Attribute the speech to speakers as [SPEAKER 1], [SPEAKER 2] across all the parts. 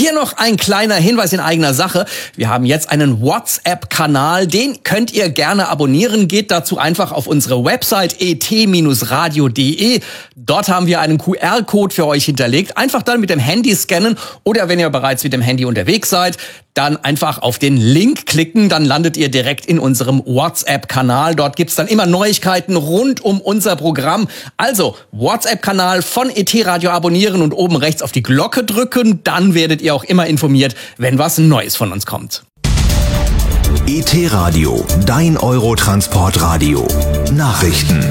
[SPEAKER 1] hier noch ein kleiner Hinweis in eigener Sache. Wir haben jetzt einen WhatsApp-Kanal, den könnt ihr gerne abonnieren. Geht dazu einfach auf unsere Website et-radio.de. Dort haben wir einen QR-Code für euch hinterlegt. Einfach dann mit dem Handy scannen oder wenn ihr bereits mit dem Handy unterwegs seid, dann einfach auf den Link klicken, dann landet ihr direkt in unserem WhatsApp-Kanal. Dort gibt's dann immer Neuigkeiten rund um unser Programm. Also WhatsApp-Kanal von ET Radio abonnieren und oben rechts auf die Glocke drücken. Dann werdet ihr auch immer informiert, wenn was Neues von uns kommt.
[SPEAKER 2] ET Radio, dein Eurotransportradio. Nachrichten.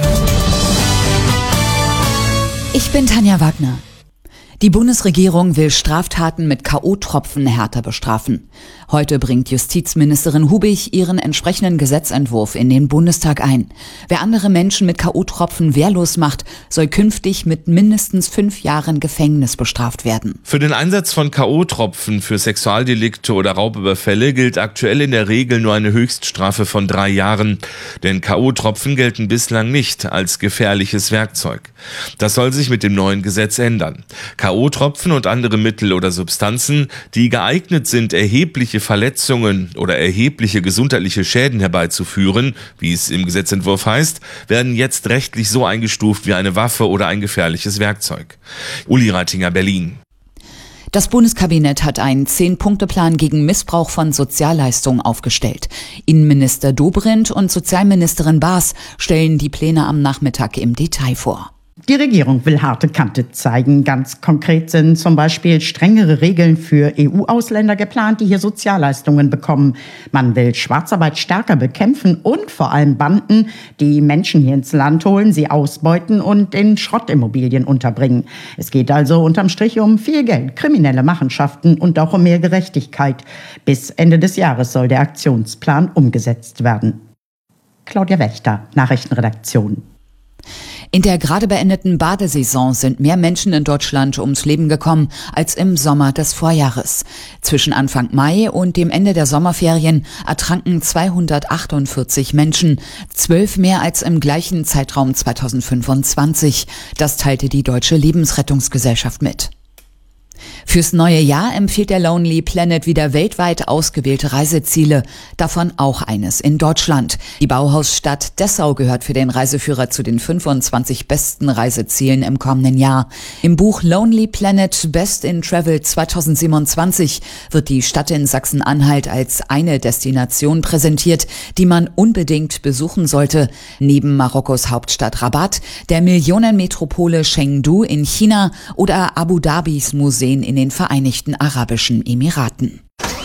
[SPEAKER 3] Ich bin Tanja Wagner. Die Bundesregierung will Straftaten mit K.O.-Tropfen härter bestrafen. Heute bringt Justizministerin Hubig ihren entsprechenden Gesetzentwurf in den Bundestag ein. Wer andere Menschen mit K.O.-Tropfen wehrlos macht, soll künftig mit mindestens 5 Jahren Gefängnis bestraft werden.
[SPEAKER 4] Für den Einsatz von K.O.-Tropfen für Sexualdelikte oder Raubüberfälle gilt aktuell in der Regel nur eine Höchststrafe von 3 Jahren. Denn K.O.-Tropfen gelten bislang nicht als gefährliches Werkzeug. Das soll sich mit dem neuen Gesetz ändern. K.O.-Tropfen und andere Mittel oder Substanzen, die geeignet sind, erhebliche Verletzungen oder erhebliche gesundheitliche Schäden herbeizuführen, wie es im Gesetzentwurf heißt, werden jetzt rechtlich so eingestuft wie eine Waffe oder ein gefährliches Werkzeug. Uli Reitinger, Berlin.
[SPEAKER 3] Das Bundeskabinett hat einen 10-Punkte-Plan gegen Missbrauch von Sozialleistungen aufgestellt. Innenminister Dobrindt und Sozialministerin Baas stellen die Pläne am Nachmittag im Detail vor.
[SPEAKER 5] Die Regierung will harte Kante zeigen. Ganz konkret sind zum Beispiel strengere Regeln für EU-Ausländer geplant, die hier Sozialleistungen bekommen. Man will Schwarzarbeit stärker bekämpfen und vor allem Banden, die Menschen hier ins Land holen, sie ausbeuten und in Schrottimmobilien unterbringen. Es geht also unterm Strich um viel Geld, kriminelle Machenschaften und auch um mehr Gerechtigkeit. Bis Ende des Jahres soll der Aktionsplan umgesetzt werden. Claudia Wächter, Nachrichtenredaktion.
[SPEAKER 3] In der gerade beendeten Badesaison sind mehr Menschen in Deutschland ums Leben gekommen als im Sommer des Vorjahres. Zwischen Anfang Mai und dem Ende der Sommerferien ertranken 248 Menschen, 12 mehr als im gleichen Zeitraum 2025. Das teilte die Deutsche Lebensrettungsgesellschaft mit. Fürs neue Jahr empfiehlt der Lonely Planet wieder weltweit ausgewählte Reiseziele, davon auch eines in Deutschland. Die Bauhausstadt Dessau gehört für den Reiseführer zu den 25 besten Reisezielen im kommenden Jahr. Im Buch Lonely Planet Best in Travel 2027 wird die Stadt in Sachsen-Anhalt als eine Destination präsentiert, die man unbedingt besuchen sollte. Neben Marokkos Hauptstadt Rabat, der Millionenmetropole Chengdu in China oder Abu Dhabis Museen in den Vereinigten Arabischen Emiraten.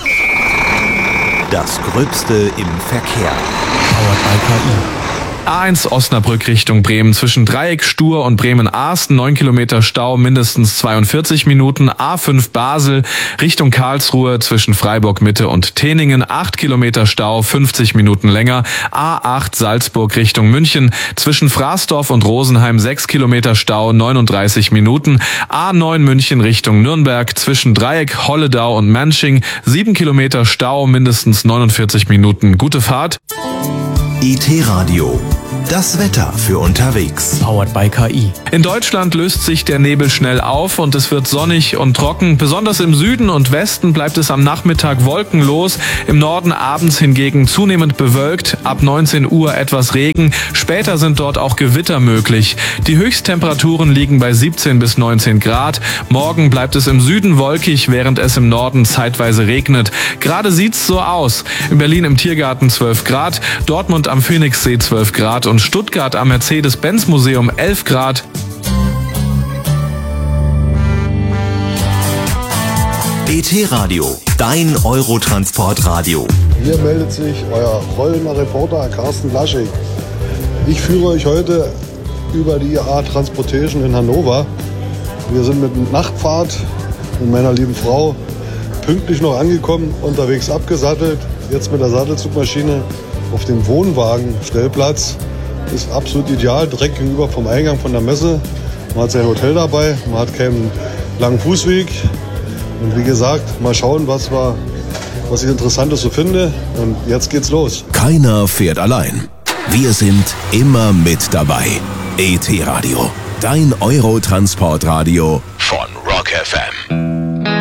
[SPEAKER 2] Das Gröbste im Verkehr.
[SPEAKER 6] Powered by KI. A1 Osnabrück Richtung Bremen zwischen Dreieck Stur und Bremen-Asten 9 Kilometer Stau, mindestens 42 Minuten. A5 Basel Richtung Karlsruhe zwischen Freiburg Mitte und Teningen 8 Kilometer Stau, 50 Minuten länger. A8 Salzburg Richtung München zwischen Fraßdorf und Rosenheim 6 Kilometer Stau, 39 Minuten. A9 München Richtung Nürnberg zwischen Dreieck Holledau und Manching 7 Kilometer Stau, mindestens 49 Minuten. Gute Fahrt.
[SPEAKER 2] ET Radio. Das Wetter für unterwegs.
[SPEAKER 6] Powered by KI. In Deutschland löst sich der Nebel schnell auf und es wird sonnig und trocken. Besonders im Süden und Westen bleibt es am Nachmittag wolkenlos. Im Norden abends hingegen zunehmend bewölkt. Ab 19 Uhr etwas Regen. Später sind dort auch Gewitter möglich. Die Höchsttemperaturen liegen bei 17 bis 19 Grad. Morgen bleibt es im Süden wolkig, während es im Norden zeitweise regnet. Gerade sieht's so aus. In Berlin im Tiergarten 12 Grad, Dortmund am Phoenixsee 12 Grad und Stuttgart am Mercedes-Benz-Museum 11 Grad.
[SPEAKER 2] ET Radio, dein Eurotransportradio.
[SPEAKER 7] Hier meldet sich euer rollender Reporter Carsten Laschig. Ich führe euch heute über die IAA Transportation in Hannover. Wir sind mit Nachtfahrt mit meiner lieben Frau pünktlich noch angekommen, unterwegs abgesattelt. Jetzt mit der Sattelzugmaschine auf dem Wohnwagenstellplatz. Ist absolut ideal, direkt gegenüber vom Eingang von der Messe. Man hat sein Hotel dabei, man hat keinen langen Fußweg. Und wie gesagt, mal schauen, was ich Interessantes so finde. Und jetzt geht's los.
[SPEAKER 2] Keiner fährt allein. Wir sind immer mit dabei. ET Radio, dein Eurotransportradio von Rock FM.